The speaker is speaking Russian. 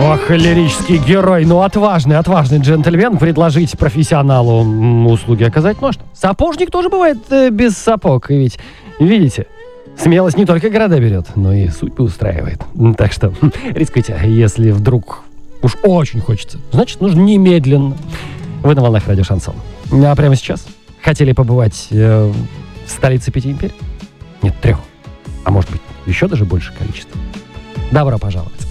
Ох, лирический герой. Ну, отважный джентльмен. Предложить профессионалу услуги оказать может. Сапожник тоже бывает без сапог. И ведь, видите, смелость не только города берет, но и судьбы устраивает. Так что рискуйте, если вдруг уж очень хочется. Значит, нужно немедленно. Вы на волнах радио Шансон. А прямо сейчас хотели побывать в столице 5 империй? Нет, 3. А может быть, еще даже больше количества. Добро пожаловать.